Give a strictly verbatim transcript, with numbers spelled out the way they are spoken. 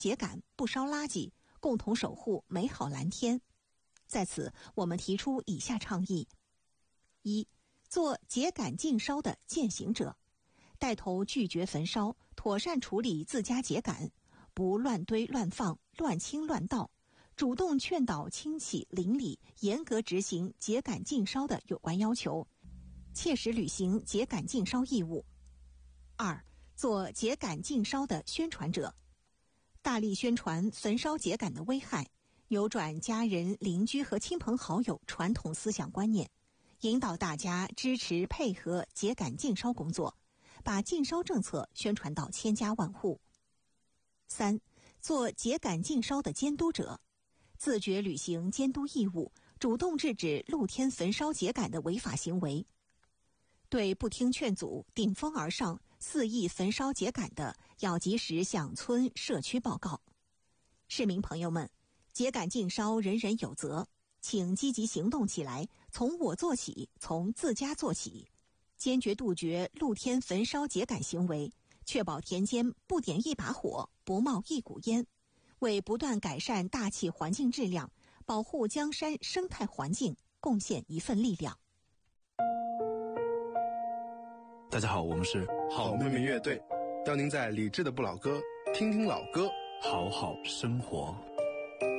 秸秆，不烧垃圾，共同守护美好蓝天。在此，我们提出以下倡议：一、做秸秆禁烧的践行者，带头拒绝焚烧，妥善处理自家秸秆，不乱堆乱放、乱倾乱倒，主动劝导亲戚邻里严格执行秸秆禁烧的有关要求，切实履行秸秆禁烧义务。二、做秸秆禁烧的宣传者，大力宣传焚烧秸秆的危害，扭转家人、邻居和亲朋好友传统思想观念，引导大家支持配合秸秆禁烧工作，把禁烧政策宣传到千家万户。三、做秸秆禁烧的监督者，自觉履行监督义务，主动制止露天焚烧秸秆的违法行为。对不听劝阻、顶风而上、肆意焚烧秸秆的，要及时向村社区报告。市民朋友们，秸秆禁烧人人有责，请积极行动起来，从我做起，从自家做起，坚决杜绝露天焚烧秸秆行为，确保田间不点一把火，不冒一股烟，为不断改善大气环境质量，保护江山生态环境贡献一份力量。 大家好，我们是好妹妹乐队，邀您在理智的不老歌听听老歌， 好好生活。